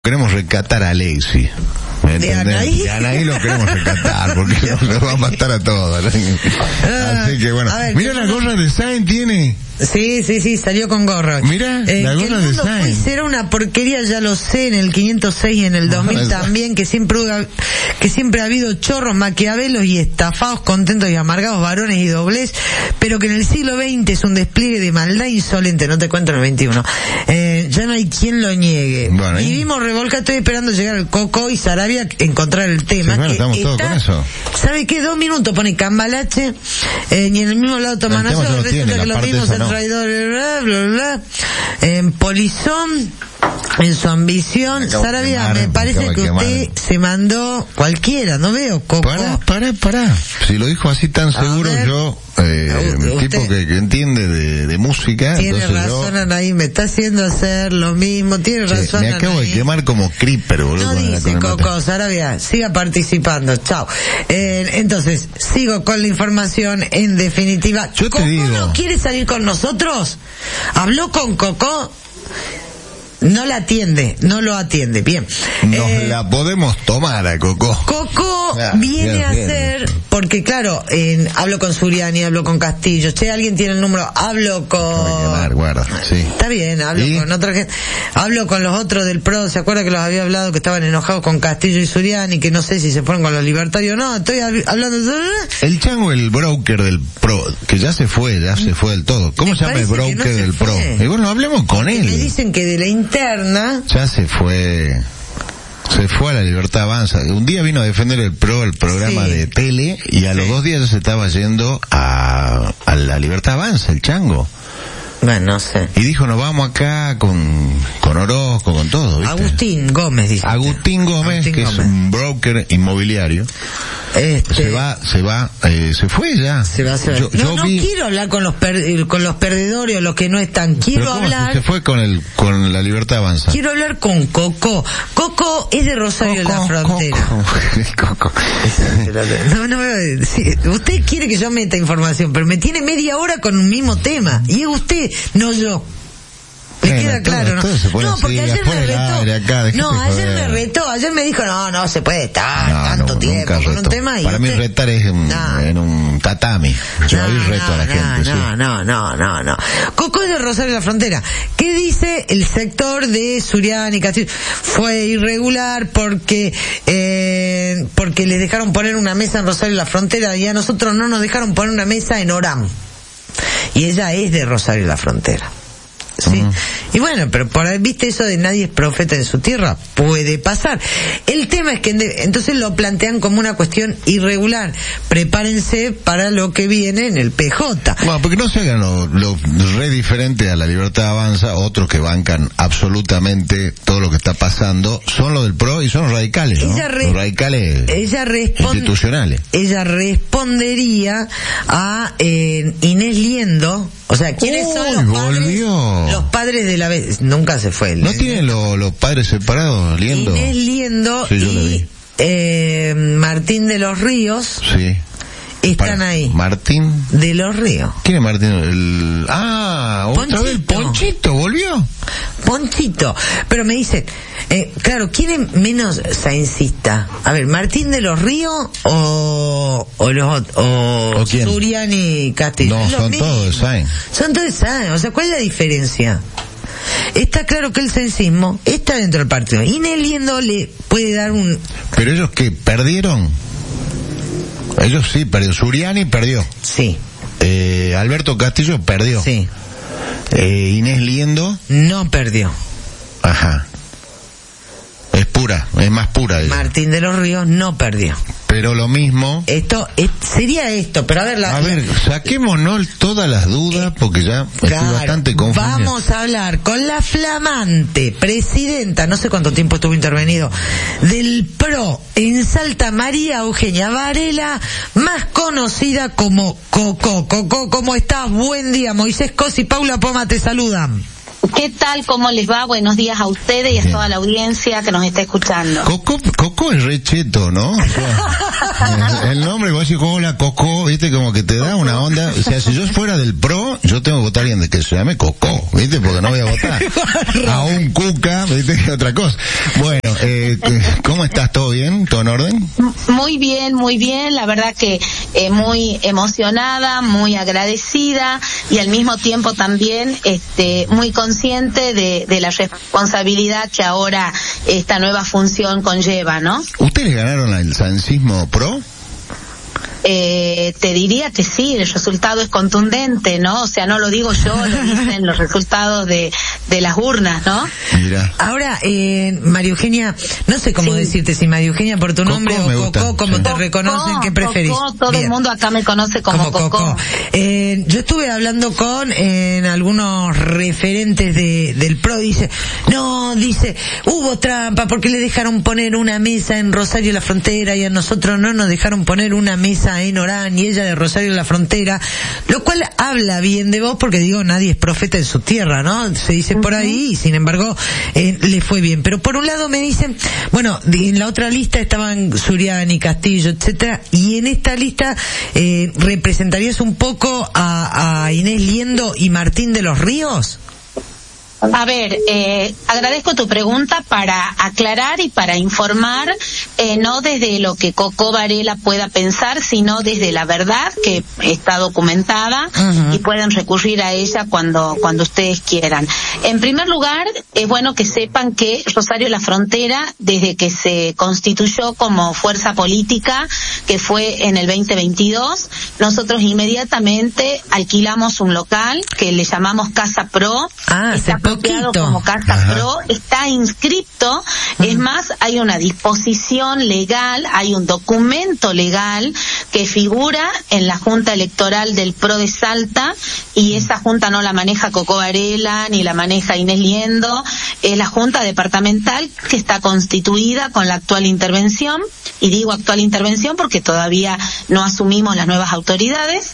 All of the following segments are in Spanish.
Queremos rescatar a Alexis. ¿De Anaí? De Anaí lo queremos rescatar porque nos va a matar a todos. Así que bueno. Mira la gorra de Sainz tiene. Sí, salió con gorra. Mira, la gorra de Sainz. Será una porquería, ya lo sé, en el 506 y en el 2000 también, que siempre ha habido chorros, maquiavelos y estafados, contentos y amargados, varones y doblez, pero que en el siglo XX es un despliegue de maldad insolente, no te cuento en el XXI. Ya no hay quien lo niegue. Bueno, y vimos revolca, estoy esperando llegar el Coco y Sarabia encontrar el tema. Sí, bueno, estamos todos con eso. ¿Sabe qué? 2 minutos pone Cambalache, y en el mismo lado toman resulta que los mismos traidor, en Polizón, en su ambición. Sarabia, me parece que usted se mandó cualquiera, no veo, Coco. Pará. Si lo dijo así tan seguro, yo, tipo que entiende de música. Tiene razón, ahí me está haciendo hacer lo mismo, tiene razón. Me acabo de quemar como creeper, boludo. No dice Coco, Sarabia, siga participando, chao. Entonces, sigo con la información, en definitiva. Yo te digo. ¿Coco no quiere salir con nosotros? ¿Habló con Coco? No lo atiende, bien. Nos la podemos tomar a Coco. Coco viene a ser, porque claro, hablo con Suriani, hablo con Castillo, alguien tiene el número, hablo con... Guarda, sí. Está bien, hablo con otra gente, hablo con los otros del PRO, ¿se acuerda que los había hablado que estaban enojados con Castillo y Suriani, que no sé si se fueron con los libertarios o no? Estoy hablando de... El chango, el broker del PRO, que ya se fue del todo. ¿Cómo se llama el broker del PRO? Y bueno, hablemos con él. Me dicen que de la interna ya se fue a la Libertad Avanza. Un día vino a defender el PRO, el programa de tele, y a los 2 días ya se estaba yendo a la Libertad Avanza, el chango. Bueno, no sé. Y dijo, nos vamos acá con Orozco, con todo, ¿viste? Agustín Gómez, dice. Agustín Gómez, que es un broker inmobiliario. Se fue ya. Se va. Yo no quiero hablar con los perdedores o los que no están. Quiero hablar. Se fue con la Libertad Avanza. Quiero hablar con Coco. Coco es de Rosario de la Frontera. Coco. No, sí, usted quiere que yo meta información, pero me tiene media hora con un mismo tema. Y es usted, no yo. ¿Le queda claro, no? No, porque ayer me retó. Ayer me dijo, no se puede estar tanto tiempo con un tema. Para mí retar es en un tatami. Yo ahí reto a la gente. No. Coco es de Rosario de la Frontera. ¿Qué dice el sector de Suriani y Castillo? Fue irregular porque les dejaron poner una mesa en Rosario de la Frontera y a nosotros no nos dejaron poner una mesa en Orán. Y ella es de Rosario de la Frontera. Sí. Y bueno, pero por ahí, viste eso de nadie es profeta en su tierra, puede pasar. El tema es que entonces lo plantean como una cuestión irregular. Prepárense para lo que viene en el PJ. Bueno, porque no se hagan lo re diferente a la Libertad Avanza, otros que bancan absolutamente todo lo que está pasando, son los del PRO y son los radicales, ¿no? Los radicales institucionales. Ella respondería a Inés Liendo. O sea, ¿quiénes son los padres? Los padres de la vez. Nunca se fue. ¿No tienen los padres separados, Liendo? Inés Liendo y Martín de los Ríos. Sí. Están ahí. Martín de los Ríos. ¿Quién es Martín? Otra vez Ponchito, ¿volvió? Ponchito. Pero me dicen, claro, ¿quién es menos saincista? A ver, ¿Martín de los Ríos o Suriani y Castillo? No, son todos de Sainz. Son todos de Sainz. O sea, ¿cuál es la diferencia? Está claro que el saincismo está dentro del partido. Inés Liendo le puede dar un... ¿Pero ellos qué? ¿Perdieron? Ellos sí, perdió. Suriani perdió. Sí. Alberto Castillo perdió. Sí. Inés Liendo no perdió. Ajá. Es más pura. Martín de los Ríos no perdió. Pero lo mismo. Sería esto, pero a ver, saquémonos todas las dudas porque ya estoy bastante confundido. Vamos a hablar con la flamante presidenta, no sé cuánto tiempo estuvo intervenido, del PRO en Salta, María Eugenia Varela, más conocida como Coco. Coco, ¿cómo estás? Buen día. Moisés Cos y Paula Poma te saludan. ¿Qué tal? ¿Cómo les va? Buenos días a ustedes y a toda la audiencia que nos está escuchando. Coco es re cheto, ¿no? O sea, El nombre, vos decís, hola, Coco, viste, como que te da una onda. O sea, si yo fuera del PRO, yo tengo que votar a alguien de que se llame Coco, viste, porque no voy a votar a un Cuca, viste, que otra cosa. Bueno, ¿cómo estás? ¿Todo bien? ¿Todo en orden? Muy bien, la verdad que muy emocionada, muy agradecida y al mismo tiempo también muy consciente de la responsabilidad que ahora esta nueva función conlleva, ¿no? ¿Ustedes ganaron el Sancismo PRO? Te diría que sí, el resultado es contundente, ¿no? O sea, no lo digo yo, lo dicen los resultados de las urnas, ¿no? Mira. Ahora, María Eugenia, no sé cómo decirte, si María Eugenia por tu nombre o Coco, como te reconocen, ¿qué preferís? Coco, todo el mundo acá me conoce como Coco. Yo estuve hablando con algunos referentes del PRO, dice, hubo trampa porque le dejaron poner una mesa en Rosario La Frontera y a nosotros no nos dejaron poner una mesa en Orán y ella de Rosario La Frontera, lo cual habla bien de vos porque digo, nadie es profeta en su tierra, ¿no? Se dice por ahí y sin embargo le fue bien. Pero por un lado me dicen, bueno, en la otra lista estaban Suriani, Castillo, etcétera, y en esta lista ¿representarías un poco a Inés Liendo y Martín de los Ríos? A ver, agradezco tu pregunta para aclarar y para informar, no desde lo que Coco Varela pueda pensar, sino desde la verdad que está documentada y pueden recurrir a ella cuando ustedes quieran. En primer lugar, es bueno que sepan que Rosario La Frontera, desde que se constituyó como fuerza política, que fue en el 2022, nosotros inmediatamente alquilamos un local que le llamamos Casa Pro. Como Casa Pro, está inscripto, es más, hay una disposición legal, hay un documento legal que figura en la Junta Electoral del PRO de Salta, y esa junta no la maneja Coco Varela ni la maneja Inés Liendo, es la Junta Departamental que está constituida con la actual intervención, y digo actual intervención porque todavía no asumimos las nuevas autoridades,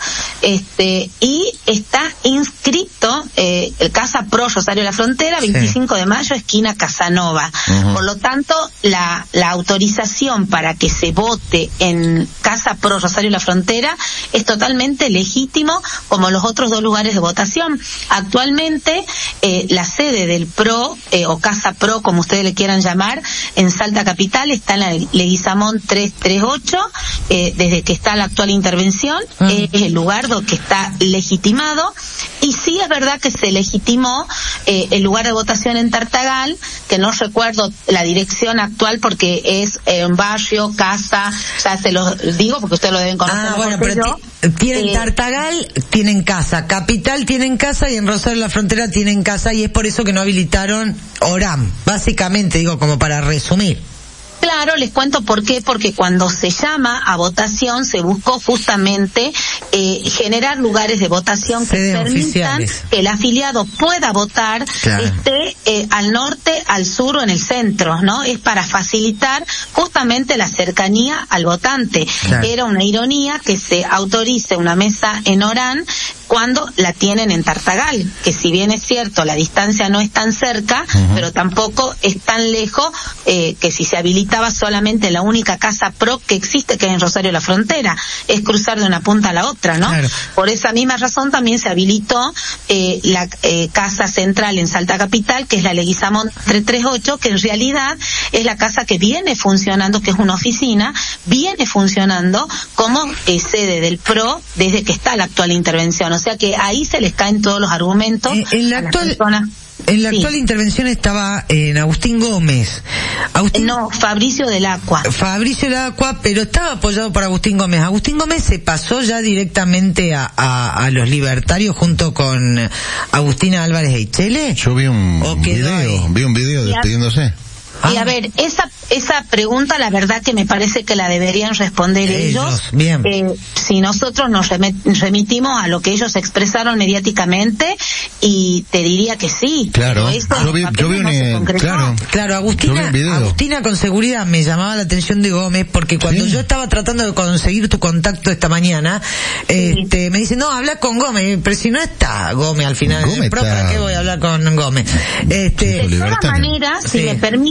y está inscrito el Casa Pro Rosario La Frontera, 25 de mayo, esquina Casanova. Por lo tanto, la autorización para que se vote en Casa Pro Rosario La Frontera es totalmente legítimo, como los otros dos lugares de votación. Actualmente, la sede del PRO, o Casa Pro, como ustedes le quieran llamar, en Salta Capital, está en la Leguizamón 338, desde que está la actual intervención, es el lugar donde está legitimado, y sí es verdad que se legitimó el lugar de votación en Tartagal, que no recuerdo la dirección actual porque es un barrio, casa, ya se lo digo porque ustedes lo deben conocer. Bueno, pero tienen Tartagal, tienen casa, Capital tienen casa y en Rosario La Frontera tienen casa, y es por eso que no habilitaron Orán, básicamente, digo, como para resumir. Claro, les cuento por qué, porque cuando se llama a votación se buscó justamente generar lugares de votación que permitan que el afiliado pueda votar, esté al norte, al sur o en el centro, ¿no? Es para facilitar justamente la cercanía al votante. Era una ironía que se autorice una mesa en Orán cuando la tienen en Tartagal, que si bien es cierto la distancia no es tan cerca, pero tampoco es tan lejos, que si se habilitaba solamente la única Casa Pro que existe, que es en Rosario La Frontera, es cruzar de una punta a la otra, ¿no? Claro. Por esa misma razón también se habilitó la Casa Central en Salta Capital, que es la Leguizamón 338, que en realidad es la casa que viene funcionando, que es una oficina, viene funcionando como sede del PRO desde que está la actual intervención. O sea que ahí se les caen todos los argumentos en la actual intervención estaba en Agustín Gómez. No, Fabricio del Acua, pero estaba apoyado por Agustín Gómez. Agustín Gómez se pasó ya directamente a los libertarios junto con Agustina Álvarez Eichele. Yo vi un video despidiéndose. Y a ver, esa pregunta la verdad que me parece que la deberían responder ellos. Bien. Si nosotros nos remitimos a lo que ellos expresaron mediáticamente, y te diría que sí. Claro, claro, Agustina con seguridad me llamaba la atención de Gómez, porque cuando yo estaba tratando de conseguir tu contacto esta mañana, me dice, no, habla con Gómez, pero si no está Gómez al final, ¿para qué voy a hablar con Gómez? De todas maneras, si me permite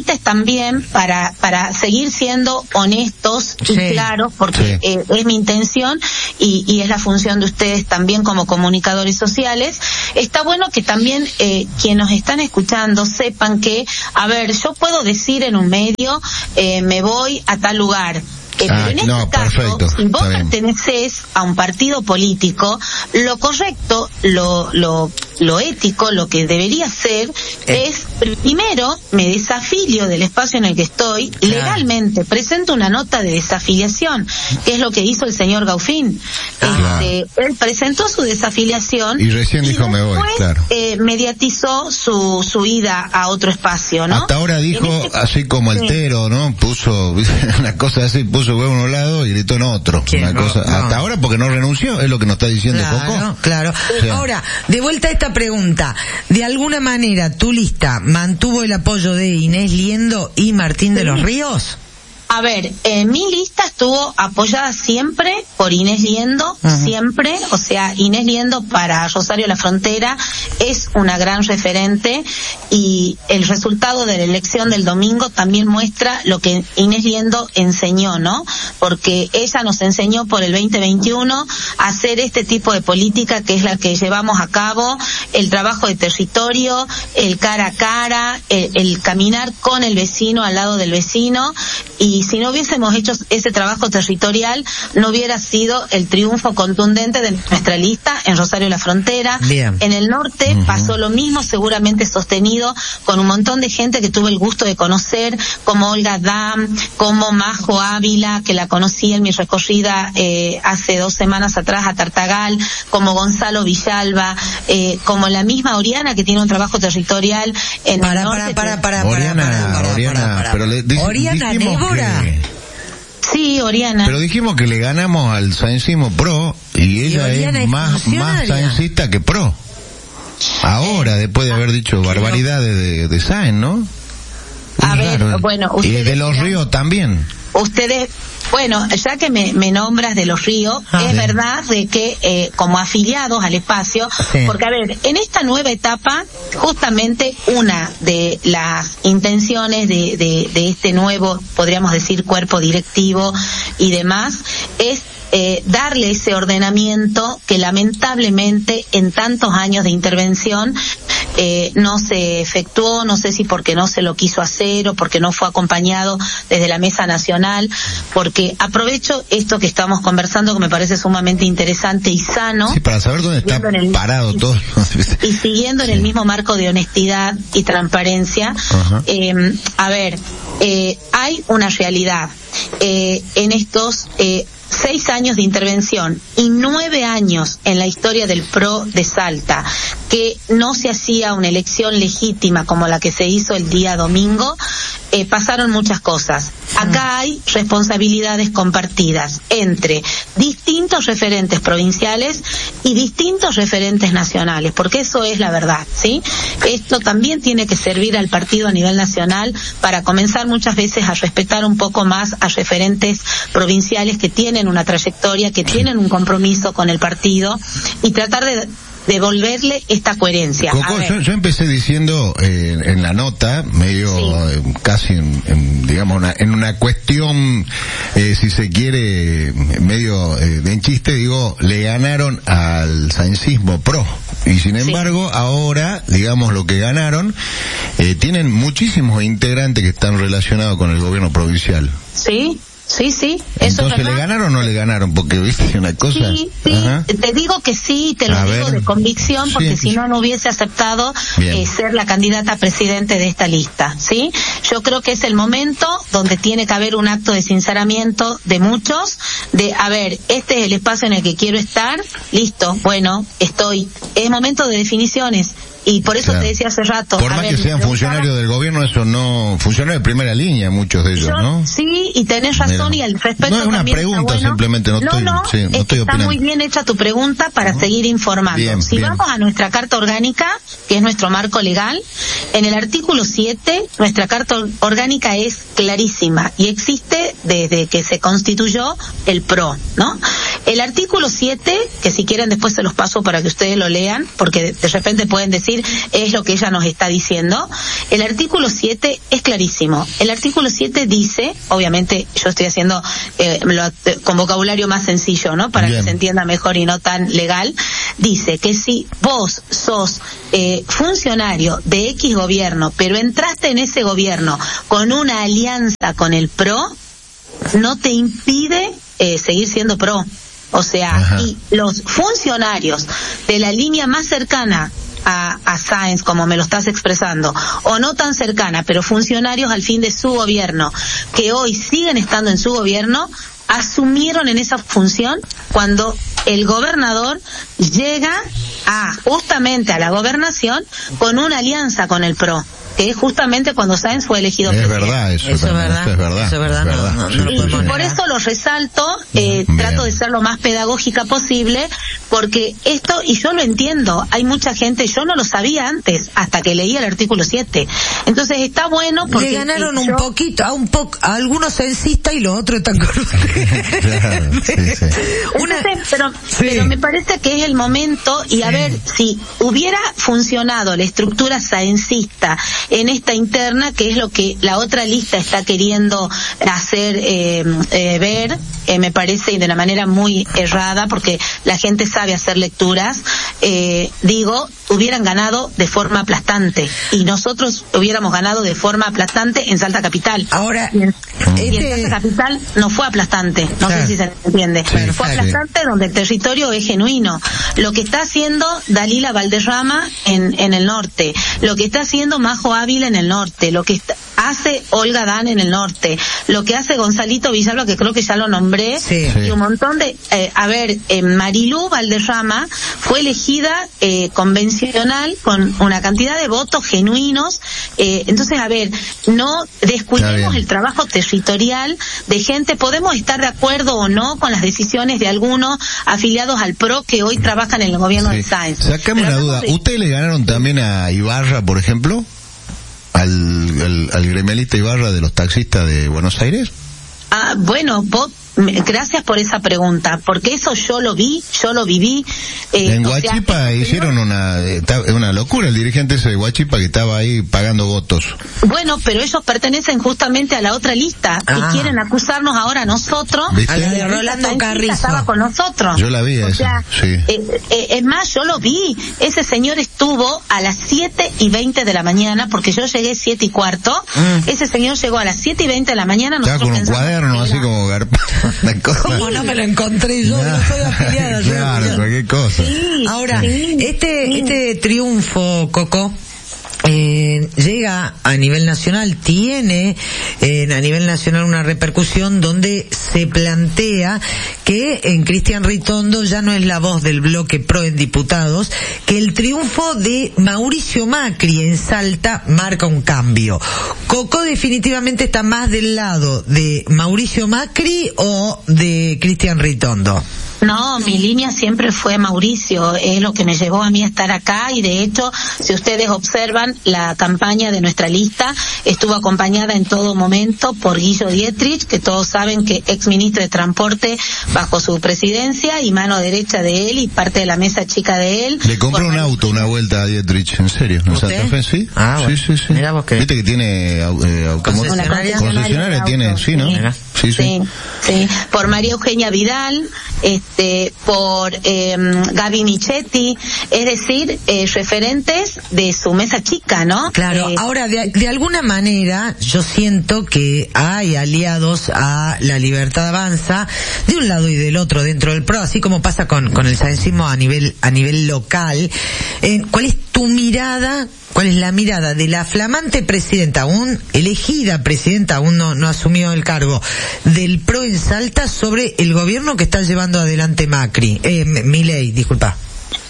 permites también, para seguir siendo honestos y claros, porque es mi intención y es la función de ustedes también como comunicadores sociales, está bueno que también quienes nos están escuchando sepan que, a ver, yo puedo decir en un medio, me voy a tal lugar. Pero en este caso, perfecto, si vos pertenecés a un partido político, lo correcto, lo ético, lo que debería ser es, primero, me desafilio del espacio en el que estoy, legalmente, presento una nota de desafiliación, que es lo que hizo el señor Gaufín. Él presentó su desafiliación y recién dijo me voy, mediatizó su ida a otro espacio, ¿no? Hasta ahora dijo, así como Altero, ¿no? Puso una cosa así, puso huevo en un lado y gritó en otro. Una cosa, hasta ahora porque no renunció, es lo que nos está diciendo Coco. Claro. O sea, ahora, de vuelta a esta pregunta, de alguna manera tu lista mantuvo el apoyo de Inés Liendo y Martín de los Ríos. A ver, mi lista estuvo apoyada siempre por Inés Liendo, siempre, o sea, Inés Liendo para Rosario La Frontera es una gran referente y el resultado de la elección del domingo también muestra lo que Inés Liendo enseñó, ¿no? Porque ella nos enseñó por el 2021 a hacer este tipo de política que es la que llevamos a cabo, el trabajo de territorio, el cara a cara, el caminar con el vecino, al lado del vecino, y si no hubiésemos hecho ese trabajo territorial, no hubiera sido el triunfo contundente de nuestra lista en Rosario La Frontera. Bien. En el norte pasó lo mismo, seguramente sostenido con un montón de gente que tuve el gusto de conocer, como Olga Dam, como Majo Ávila, que la conocí en mi recorrida hace 2 semanas atrás a Tartagal, como Gonzalo Villalba, como la misma Oriana, que tiene un trabajo territorial en el norte. Oriana Débora. Sí, Oriana. Pero dijimos que le ganamos al saincismo pro y ella es más saincista que pro. Ahora, después de haber dicho barbaridades de Sáenz, ¿no? A ver, bueno, y de los Ríos también. Ustedes, bueno, ya que me nombras de los Ríos, es verdad de que como afiliados al espacio, porque a ver, en esta nueva etapa, justamente una de las intenciones de este nuevo, podríamos decir, cuerpo directivo y demás, es darle ese ordenamiento que lamentablemente en tantos años de intervención no se efectuó, no sé si porque no se lo quiso hacer o porque no fue acompañado desde la Mesa Nacional, porque aprovecho esto que estamos conversando que me parece sumamente interesante y sano. Sí, para saber dónde está parado todo. Y siguiendo en el mismo marco de honestidad y transparencia. A ver, hay una realidad en estos 6 años de intervención y 9 años en la historia del PRO de Salta, que no se hacía una elección legítima como la que se hizo el día domingo, pasaron muchas cosas. Acá hay responsabilidades compartidas entre distintos referentes provinciales y distintos referentes nacionales, porque eso es la verdad, ¿sí? Esto también tiene que servir al partido a nivel nacional para comenzar muchas veces a respetar un poco más a referentes provinciales que tienen una trayectoria, que tienen un compromiso con el partido y tratar de devolverle esta coherencia. Coco, yo empecé diciendo en la nota, medio casi digamos en una cuestión, si se quiere, medio en chiste, digo, le ganaron al saincismo pro. Y sin embargo, ahora, digamos, lo que ganaron, tienen muchísimos integrantes que están relacionados con el gobierno provincial. Sí. Sí, eso entonces, ¿le ganaron o no le ganaron? Porque, viste, una cosa... Sí, te digo que sí, te lo digo de convicción, porque si no hubiese aceptado ser la candidata a presidente de esta lista, ¿sí? Yo creo que es el momento donde tiene que haber un acto de sinceramiento de muchos, de, a ver, este es el espacio en el que quiero estar, listo, bueno, estoy. Es momento de definiciones. Y por eso te decía hace rato. Por más que sean funcionarios del gobierno, eso no... Funcionarios de primera línea, muchos de ellos, ¿no? Sí, y tenés razón, y el respeto no es una pregunta, simplemente no estoy opinando. Está muy bien hecha tu pregunta para seguir informando. Vamos a nuestra carta orgánica, que es nuestro marco legal, en el artículo 7, nuestra carta orgánica es clarísima y existe desde que se constituyó el PRO, ¿no? El artículo 7, que si quieren después se los paso para que ustedes lo lean, porque de repente pueden decir, es lo que ella nos está diciendo. El artículo 7 es clarísimo. El artículo 7 dice, obviamente yo estoy haciendo con vocabulario más sencillo, ¿no? Para que se entienda mejor y no tan legal. Dice que si vos sos funcionario de X gobierno, pero entraste en ese gobierno con una alianza con el PRO, no te impide seguir siendo PRO. O sea, y los funcionarios de la línea más cercana a Sáenz, como me lo estás expresando, o no tan cercana, pero funcionarios al fin de su gobierno, que hoy siguen estando en su gobierno, asumieron en esa función cuando el gobernador llega justamente a la gobernación con una alianza con el PRO, que es justamente cuando Sáenz fue elegido presidente. Verdad, eso es verdad. Y por eso lo resalto, trato de ser lo más pedagógica posible, porque esto, y yo lo entiendo, hay mucha gente, yo no lo sabía antes, hasta que leí el artículo 7. Entonces está bueno porque... Le ganaron un poquito, a algunos censistas y los otros están con ustedes. Claro, pero me parece que es el momento, y a ver, si hubiera funcionado la estructura saencista en esta interna, que es lo que la otra lista está queriendo hacer ver, me parece, y de una manera muy errada, porque la gente sabe hacer lecturas, hubieran ganado de forma aplastante, y nosotros hubiéramos ganado de forma aplastante en Salta Capital. Ahora, y en Salta Capital no fue aplastante, no sé si se entiende, fue aplastante donde el territorio es genuino. Lo que está haciendo Dalila Valderrama en el norte, lo que está haciendo Majo Ávila en el norte, lo que hace Olga Dan en el norte, lo que hace Gonzalito Villalba, que creo que ya lo nombré, y un montón de... Marilú Valderrama fue elegida convencional con una cantidad de votos genuinos, entonces, a ver, no descuidemos el trabajo territorial de gente. Podemos estar de acuerdo o no con las decisiones de algunos afiliados al PRO que hoy trabajan en el gobierno de Sáenz. Sácame una duda, ¿ustedes le ganaron también a Ibarra, por ejemplo? Al gremialista Ibarra de los taxistas de Buenos Aires? Bueno, vos, gracias por esa pregunta, porque eso yo lo viví. En Huachipa hicieron una locura, el dirigente ese de Huachipa que estaba ahí pagando votos. Bueno, pero ellos pertenecen justamente a la otra lista y quieren acusarnos ahora a nosotros. ¿Viste? A la de Rolando Carrizo. Estaba con nosotros. Yo la vi esa, sí. Es más, yo lo vi. Ese señor estuvo a las 7:20 de la mañana, porque yo llegué 7:15. Ese señor llegó a las 7:20 de la mañana. Estaba con un cuaderno así como garpa. ¿Cómo no me lo encontré yo? No soy afiliada. Claro, cualquier cosa. Ahora, este triunfo, Coco, llega a nivel nacional, tiene a nivel nacional una repercusión donde se plantea que en Cristian Ritondo ya no es la voz del bloque PRO en diputados, que el triunfo de Mauricio Macri en Salta marca un cambio. ¿Coco definitivamente está más del lado de Mauricio Macri o de Cristian Ritondo? No, mi línea siempre fue Mauricio, es lo que me llevó a mí a estar acá, y de hecho, si ustedes observan, la campaña de nuestra lista estuvo acompañada en todo momento por Guillo Dietrich, que todos saben que ex ministro de Transporte bajo su presidencia, y mano derecha de él y parte de la mesa chica de él. Le compró un auto, una vuelta a Dietrich, ¿en serio? ¿En Santa Fe? Sí. Sí. Mirá vos que... Viste que tiene concesionaria tiene, sí, ¿no? Sí. Por María Eugenia Vidal, por Gaby Michetti, es decir, referentes de su mesa chica, ¿no? Claro, ahora de alguna manera yo siento que hay aliados a la Libertad Avanza de un lado y del otro dentro del PRO, así como pasa con el saencismo a nivel local. ¿Cuál es tu mirada? ¿Cuál es la mirada de la flamante presidenta, aún elegida presidenta, aún no asumió el cargo, del PRO en Salta sobre el gobierno que está llevando adelante Milei, disculpa?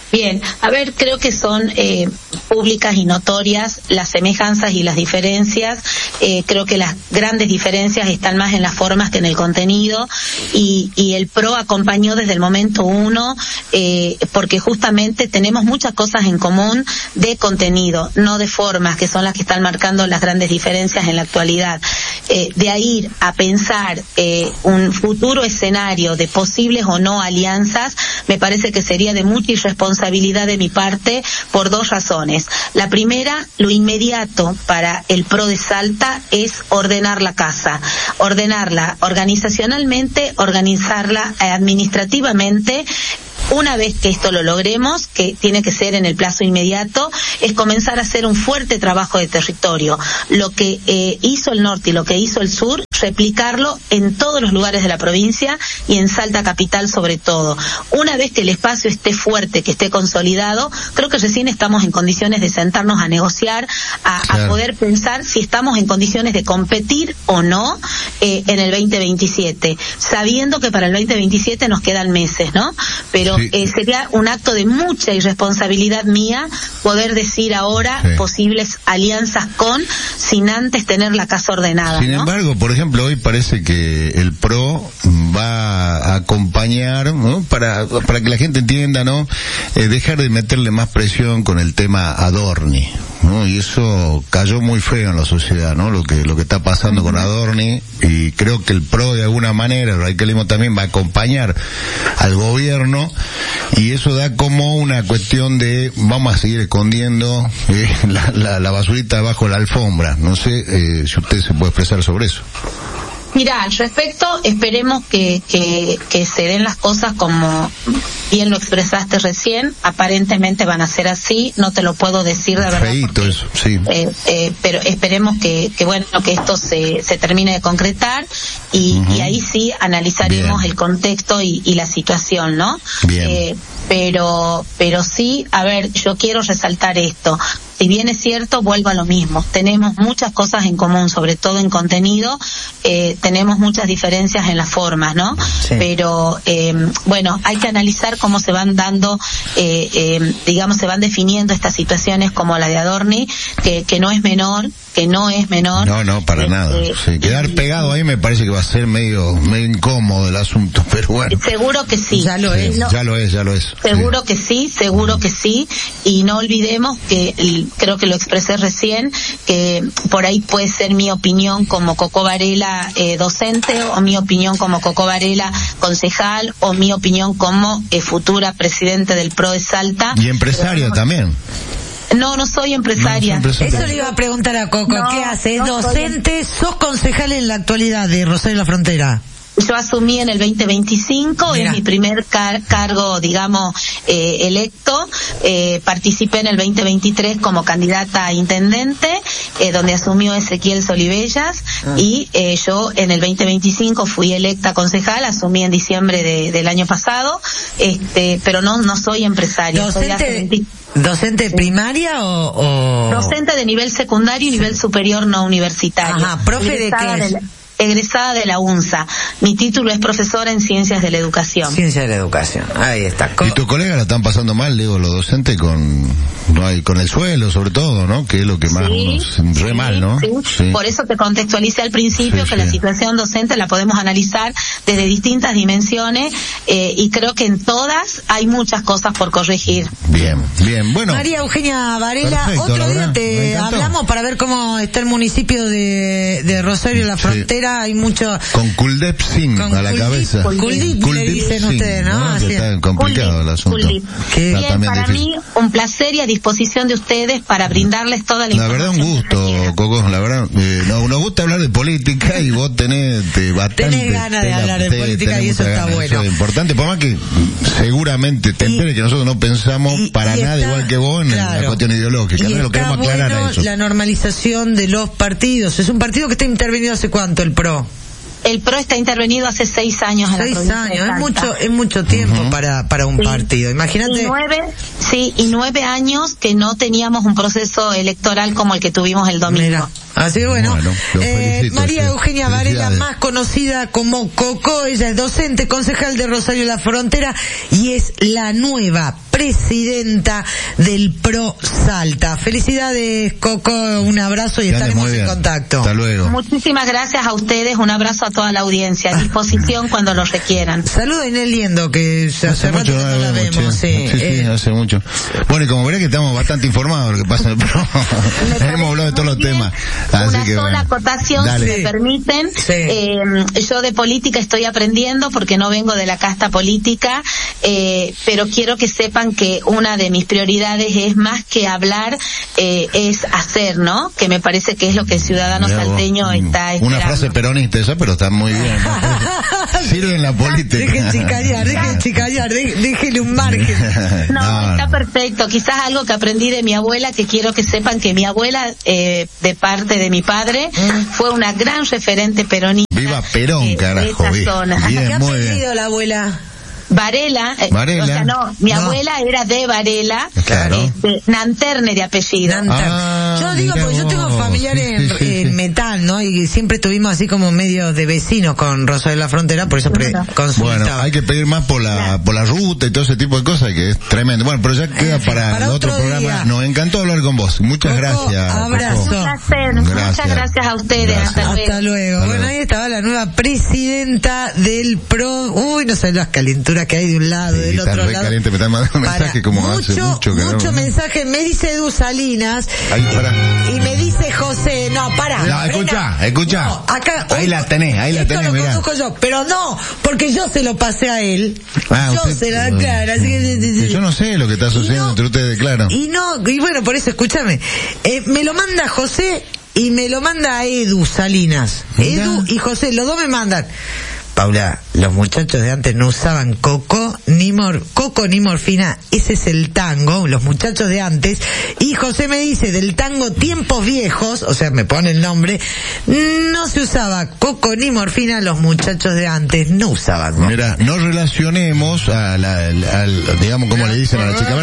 Bien, a ver, creo que son públicas y notorias las semejanzas y las diferencias. Creo que las grandes diferencias están más en las formas que en el contenido, y el PRO acompañó desde el momento uno, porque justamente tenemos muchas cosas en común de contenido, no de formas, que son las que están marcando las grandes diferencias en la actualidad. De ahí a pensar un futuro escenario de posibles o no alianzas, me parece que sería de mucha irresponsabilidad de mi parte por dos razones. La primera, lo inmediato para el PRO de Salta es ordenar la casa, ordenarla organizacionalmente, organizarla administrativamente. Una vez que esto lo logremos, que tiene que ser en el plazo inmediato, es comenzar a hacer un fuerte trabajo de territorio. Lo que hizo el norte y lo que hizo el sur, replicarlo en todos los lugares de la provincia y en Salta capital sobre todo. Una vez que el espacio esté fuerte, que esté consolidado, creo que recién estamos en condiciones de sentarnos a negociar, a poder pensar si estamos en condiciones de competir o no en el 2027, sabiendo que para el 2027 nos quedan meses, ¿no? Pero sería un acto de mucha irresponsabilidad mía poder decir ahora posibles alianzas sin antes tener la casa ordenada. Sin embargo, por ejemplo, hoy parece que el PRO va a acompañar, ¿no? Para que la gente entienda, ¿no? Dejar de meterle más presión con el tema Adorni, ¿no? Y eso cayó muy feo en la sociedad, ¿no? Lo que está pasando con Adorni, y creo que el PRO de alguna manera, el radicalismo también va a acompañar al gobierno, y eso da como una cuestión de vamos a seguir escondiendo la basurita bajo la alfombra. No sé si usted se puede expresar sobre eso. Mira, al respecto, esperemos que se den las cosas como bien lo expresaste recién. Aparentemente van a ser así, no te lo puedo decir de verdad. Feíto eso, sí. Pero esperemos que esto se termine de concretar, y ahí sí analizaremos el contexto y la situación, ¿no? Bien. Pero sí, a ver, yo quiero resaltar esto. Si bien es cierto, vuelvo a lo mismo. Tenemos muchas cosas en común, sobre todo en contenido. Tenemos muchas diferencias en las formas, ¿no? Sí. Pero, bueno, hay que analizar cómo se van dando, se van definiendo estas situaciones como la de Adorni, que no es menor. No, para nada. Quedar pegado ahí me parece que va a ser medio incómodo el asunto, pero bueno. Seguro que sí. Ya lo es. Seguro que sí, y no olvidemos que, creo que lo expresé recién, que por ahí puede ser mi opinión como Coco Varela docente, o mi opinión como Coco Varela concejal, o mi opinión como futura presidente del PRO de Salta. Y empresario también. No soy empresaria. Eso le iba a preguntar a Coco. ¿Qué haces? ¿Docente? ¿Sos concejal en la actualidad de Rosario de la Frontera? Yo asumí en el 2025, es mi primer cargo, electo. Participé en el 2023 como candidata a intendente, donde asumió Ezequiel Solibellas, y yo en el 2025 fui electa concejal, asumí en diciembre del año pasado, pero no soy empresaria. ¿Docente primaria o...? Docente de nivel secundario y nivel superior no universitario. Ajá, ¿profe de qué? Egresada de la UNSA. Mi título es profesora en Ciencias de la Educación. Ciencias de la Educación, ahí está. ¿Y tus colegas la están pasando mal, digo, los docentes con el suelo, sobre todo, ¿no? Que es lo que más mal, ¿no? Sí. Por eso te contextualicé al principio que la situación docente la podemos analizar desde distintas dimensiones, y creo que en todas hay muchas cosas por corregir. Bien, bueno. María Eugenia Varela, perfecto, otro día te hablamos para ver cómo está el municipio de Rosario de la Frontera. Hay mucho... Con Kuldip Singh a la cabeza. Kuldip le dicen ustedes, ¿no? Está complicado el asunto. Bien, para mí, un placer y a disposición de ustedes para brindarles toda la información. La verdad, un gusto, Coco, la verdad. Nos gusta hablar de política, y vos tenés ganas de hablar de política, y eso está bueno. Eso es importante, por más que seguramente te enteres que nosotros no pensamos para nada igual que vos en la cuestión ideológica. No lo queremos aclarar a eso. La normalización de los partidos. Es un partido que está intervenido hace cuánto, el PRO. El PRO está intervenido hace 6 años en la provincia de Salta. Es mucho tiempo para un partido. Imagínate. Y 9 años que no teníamos un proceso electoral como el que tuvimos el domingo. Así que bueno María Eugenia Varela, más conocida como Coco, ella es docente, concejal de Rosario La Frontera y es la nueva presidenta del PRO Salta. Felicidades, Coco, un abrazo y estaremos en contacto. Hasta luego. Muchísimas gracias a ustedes, un abrazo a toda la audiencia, a disposición cuando lo requieran. Saludos a Inés Liendo, que hace rato que no la vemos. Sí, hace mucho. Bueno, y como veré que estamos bastante informados de lo que pasa en el PRO, hemos hablado de todos los temas. Así una sola acotación, si me permiten. Yo de política estoy aprendiendo porque no vengo de la casta política, pero quiero que sepan que una de mis prioridades es más que hablar, es hacer, ¿no? Que me parece que es lo que el ciudadano salteño está esperando. Una frase peronista esa, pero está muy bien. Sirve en la política. Dejen chicallar, déjenle un margen. No, está perfecto. Quizás algo que aprendí de mi abuela, que quiero que sepan que mi abuela, de parte de mi padre, fue una gran referente peronista. Viva Perón, carajo. ¿Qué ha aprendido la abuela? Varela. O sea, mi abuela era de Varela, claro. Nanterne de apellido. Yo digo porque yo tengo familiares en Metal, ¿no? Y siempre estuvimos así como medio de vecinos con Rosario La Frontera, por eso consultaba. Bueno, hay que pedir más por la ruta y todo ese tipo de cosas, que es tremendo. Bueno, pero ya queda para el otro programa. Día. Nos encantó hablar con vos. Muchas gracias. Abrazo. Un placer. Muchas gracias a ustedes. Hasta luego. Bueno, ahí estaba la nueva presidenta del PRO. Uy, no sé las calenturas que hay de un lado, del otro lado. Caliente, me están mandando un mensaje como mucho mensaje. Me dice Edu Salinas y me dice José, escucha. No, acá, ahí la tenés, lo conozco yo, pero no, porque yo se lo pasé a él. Yo se la cara, así que yo no sé lo que está sucediendo entre ustedes, claro. Y bueno, por eso, escúchame, me lo manda José y me lo manda a Edu Salinas. Edu y José, los dos me mandan. Paula, los muchachos de antes no usaban coco ni morfina, ese es el tango, los muchachos de antes. Y José me dice, del tango Tiempos Viejos, o sea, me pone el nombre, no se usaba coco ni morfina, los muchachos de antes no usaban. ¿No? Mira, no relacionemos digamos, como le dicen a la chica,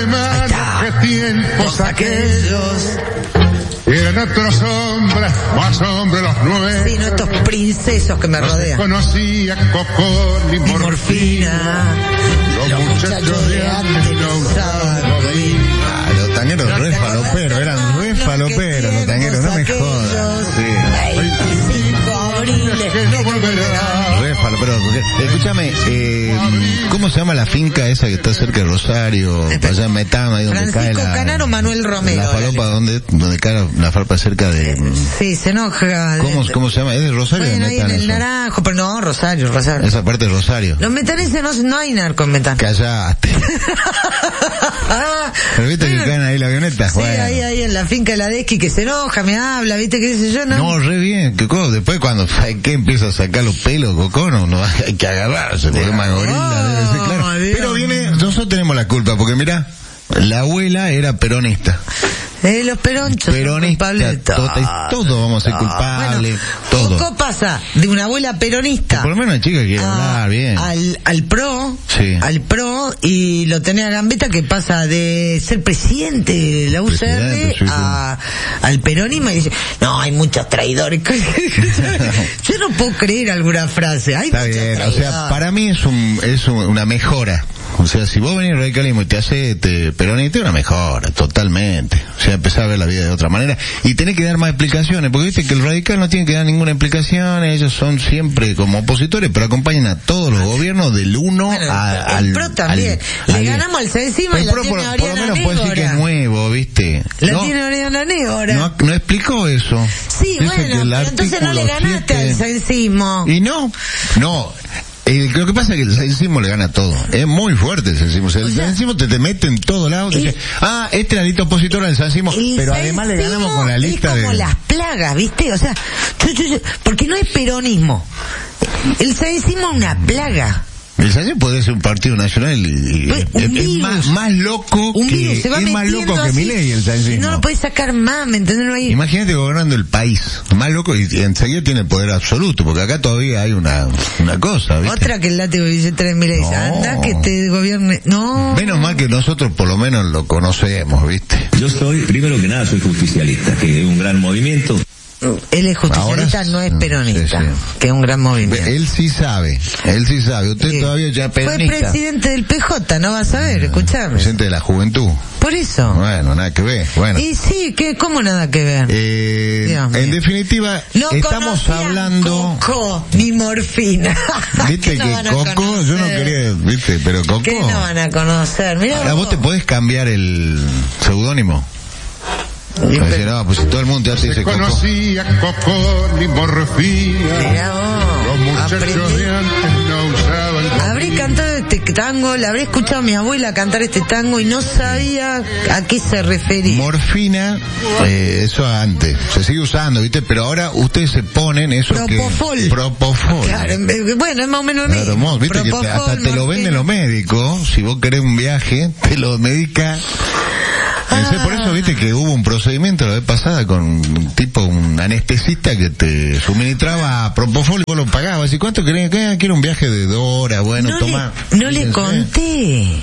¿qué tiempos aquellos? Eran otros hombres, más hombres los nueve. Sí, no estos princesos que me rodean. Conocía coco ni morfina. Los muchachos de antes no usaban morfina. Los tangueros re faloperos, eran re faloperos los tangueros, no me jodas. Sí. 25 abriles que no volverá. Re falopero. Escúchame, ¿cómo se llama la finca esa que está cerca de Rosario? Allá en Metama, ahí donde cae Francisco Canaro, Manuel Romero. La falopa, donde cae la falpa cerca de... Sí, se enoja. ¿Cómo se llama? ¿Es de Rosario? Bueno, ahí en el Naranjo, pero no, Rosario. Esa parte de Rosario. Los metaneses no hay narco en Metán. Callaste. Pero viste que caen ahí la avioneta. Sí, bueno. ahí en la finca de la Desqui, que se enoja, me habla, viste que dice yo, no, re bien, Coco, después cuando ¿qué empieza a sacar los pelos, Coco? No hay que agarrarse, porque es más gorila, debe ser, claro. Pero nosotros tenemos la culpa, porque mira, la abuela era peronista. Los peronchos. Peronista, todo vamos a ser culpables, todo. Coco pasa de una abuela peronista. Por lo menos la chica quiere hablar bien. Al PRO, y lo tenés a Gambetta, que pasa de ser presidente de la UCR al peronismo, y dice, no, hay muchos traidores. Yo no puedo creer alguna frase. Está bien, o sea, para mí es una mejora. O sea, si vos venís al radicalismo y te haces peronista, es una mejora, totalmente. O sea, empezar a ver la vida de otra manera. Y tenés que dar más explicaciones, porque viste que el radical no tiene que dar ninguna explicación, ellos son siempre como opositores, pero acompañan a todos los gobiernos del uno al... El PRO también. Le ganamos al Cencima y la tiene Oriana por lo menos puede decir que es nuevo, viste. Tiene Oriana Négora. No explicó eso. Sí, dice bueno, pero entonces no le ganaste al cencismo. Y no. Lo que pasa es que el cencismo le gana todo. Es muy fuerte el cencismo. O sea, el cencismo te mete en todos lados. Dice, este es la lista opositora del cencismo. Pero además le ganamos con la lista es como las plagas, ¿viste? O sea, porque no es peronismo. El cencismo es una plaga. El cencismo puede ser un partido nacional y es más loco que Milei el cencismo. No lo puedes sacar más, ¿me entendés? No hay... Imagínate gobernando el país, más loco, y enseguida tiene el poder absoluto, porque acá todavía hay una cosa, ¿viste? Otra que el látigo dice Milei, anda que te gobierne, Menos mal que nosotros por lo menos lo conocemos, ¿viste? Yo primero que nada soy justicialista, que es un gran movimiento. él es justicialista, no es peronista, que es un gran movimiento. Él sí sabe. Usted todavía ya peronista. Fue presidente del PJ, no vas a ver, escuchame. Presidente de la juventud. Por eso. Bueno, nada que ver. Bueno. Y sí, ¿cómo nada que ver? En definitiva, no estamos hablando... Coco, ni morfina. Viste que no Coco, yo no quería, viste, pero Coco... ¿Qué no van a conocer? Mirá ahora vos te podés cambiar el seudónimo. No, pues si todo el mundo ya te dice Coco. Conocía Coco ni morfina. Los muchachos de antes no usaban. Habré cantado este tango, la habré escuchado a mi abuela cantar este tango y no sabía a qué se refería. Morfina, eso antes, se sigue usando, ¿viste? Pero ahora ustedes se ponen eso Propofol. Propofol. Claro, bueno, es más o menos lo mismo. Viste que hasta te lo venden los médicos, si vos querés un viaje, te lo medica. Por eso viste que hubo un procedimiento la vez pasada con un anestesista que te suministraba Propofol y vos lo pagabas. ¿Y cuánto querés? Quiero un viaje de 2 horas, bueno, toma. No le conté.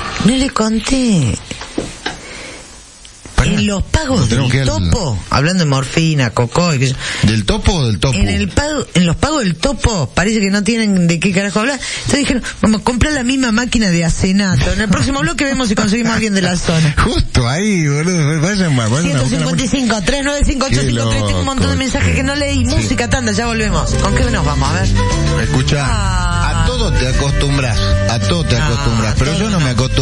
En los pagos del Topo, hablando de morfina, Coco y qué sé yo. ¿Del Topo o del Topo? En los pagos del Topo, parece que no tienen de qué carajo hablar. Entonces dijeron, vamos a comprar la misma máquina de acenato. En el próximo bloque vemos si conseguimos a alguien de la zona. Justo ahí, boludo. Vayan más. 155, 395853, tengo un montón de mensajes que no leí. Música tanda, ya volvemos. ¿Con qué nos vamos? A ver. Escucha, a todo te acostumbras, pero yo no me acostumbro.